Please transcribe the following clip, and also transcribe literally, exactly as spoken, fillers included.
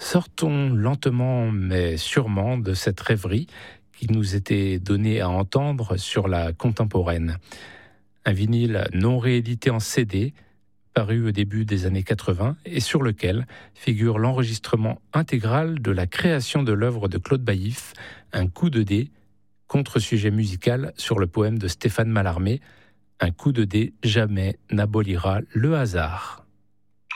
Sortons lentement mais sûrement de cette rêverie qui nous était donnée à entendre sur la contemporaine. Un vinyle non réédité en C D, paru au début des années quatre-vingts et sur lequel figure l'enregistrement intégral de la création de l'œuvre de Claude Baillif, Un coup de dé, contre-sujet musical sur le poème de Stéphane Mallarmé, Un coup de dé jamais n'abolira le hasard.